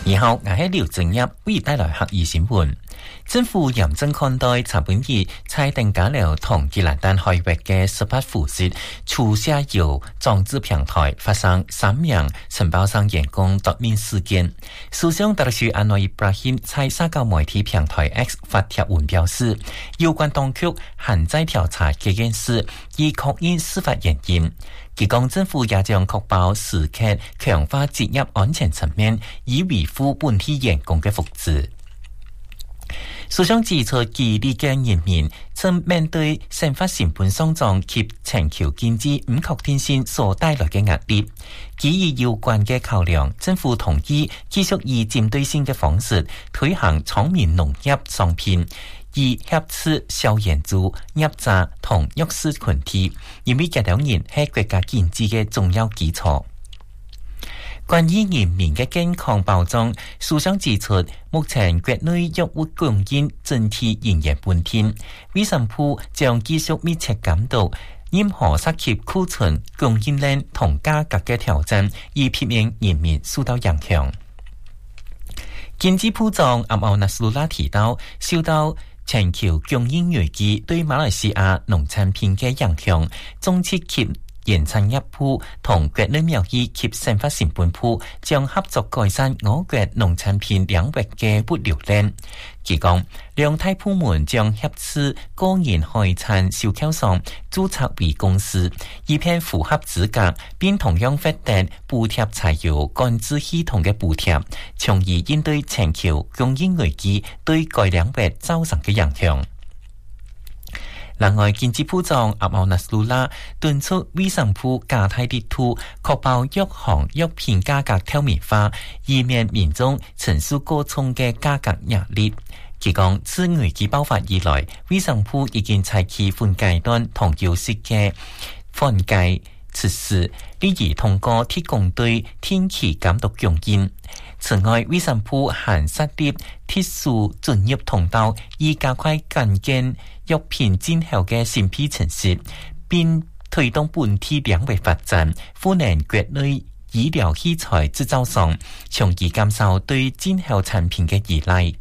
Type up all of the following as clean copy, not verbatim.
你好，我係廖正一，為帶來客語新聞。政府嚴正看待查本日在登嘉樓同吉蘭丹海域嘅18輻射粗下游裝置平台發生3名承包商員工奪命事件。首相特殊安內伊布拉欣在社交媒體平台 X 發帖文表示，有關當局還在調查這件事，以確認司法原因。佢講政府也將確保時刻強化職業安全層面，以維護本地員工嘅福祉。首相指出，基里嘅人民正面對生活成本上漲及全球經濟唔確定性所帶來嘅壓力。基於有關嘅考量，政府同意繼續以針對性嘅方式推行聰明農業商品，以遏制小園主、業者同弱勢群體，因為這兩人係國家經濟嘅重要基礎。關於人民嘅健康保障，首相指出，目前國內藥物供應整體仍然穩定，衛生部將繼續密切監督任何涉及庫存、供應鏈同價格嘅調整，以避免人民受到影響。經濟部長阿奧納斯魯拉提到，受到全球供應危機對馬來西亞農產品嘅影響，中期及原產業部同國內貿易及生活成本部將合作改善我國農產品領域嘅物流鏈。佢講，兩大部門將協助個人海產銷售商註冊為公司，以便符合資格，並同樣獲得補貼柴油管制系統嘅補貼，從而應對全球供應危機對該領域造成嘅影響。另外，經濟部長阿奧納斯魯拉敦促衛生部加大力度，確保藥行藥品價格透明化，以免民眾承受過重嘅價格壓力。佢講，自危機爆發以來，衛生部已經採取分階段同優勢嘅防戒措施，例如通過提供對天氣監督供應。此外，衛生部還設立特殊專業通道，以加快跟進藥品進口嘅審批程序，並推動本地領域發展，扶持國內醫療器材製造商，從而減少對進口產品嘅依賴。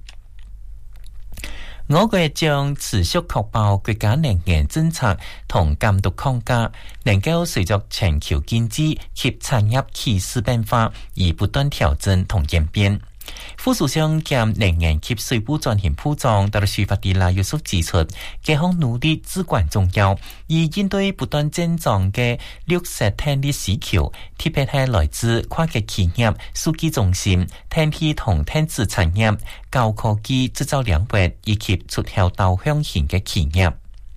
我國將持續確保國家能源政策同監督框架能夠隨着全球經濟及產業趨勢變化而不斷調整同演變。副首相兼能源及水務專員部長達魯舒法迪拉約束指出，這項努力至關重要，以應對不斷增長嘅綠色電力需求，特別係來自跨國企業、數據中心、電氣同電子產業、高科技製造領域以及出口導向型嘅企業。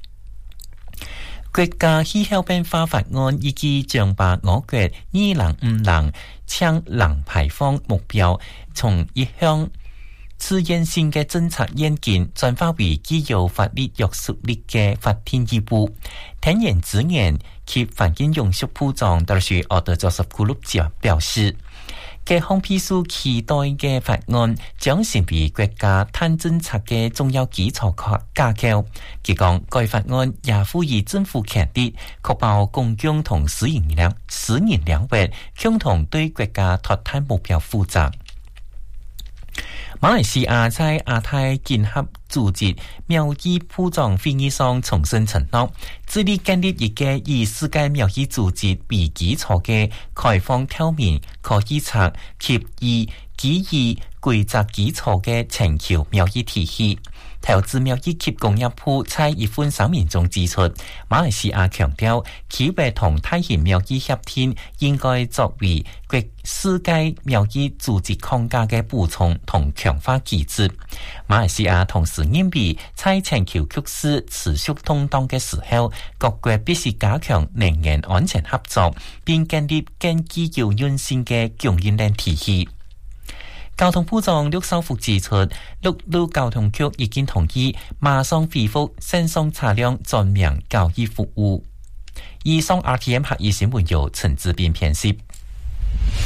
國家氣候變化法案預計將把我國2050將零排放目標從一項自願性嘅政策演進轉化為具有法律約束力嘅法定義務。天然資源及環境永續部長特殊奧德佐什庫魯吉表示，各項必須期待嘅法案將成為國家碳政策嘅重要基礎架構。佢講，該法案也賦予政府權力，確保公共同私人領域共同對國家脫碳目標負責。馬來西亞在亞太經合組織貿易部長會議上重申承諾，致力建立一個以世界貿易組織為基礎嘅開放透明、可預測及以基於規則基礎嘅全球貿易體系。投資貿易及工業部在一份聲明中指出，馬來西亞強調，企業同大型貿易協定應該作為世界貿易組織框架嘅補充同強化機制。馬來西亞同時認為，在全球局勢持續動盪嘅時候，各國必須加強能源安全合作，並建立更具有韌性嘅供應鏈體系。交通部長陸兆福指出，陸路交通局已經同意馬上恢復線上車輛專名交易服務。以上 RTM 客語新聞由陳志斌編輯。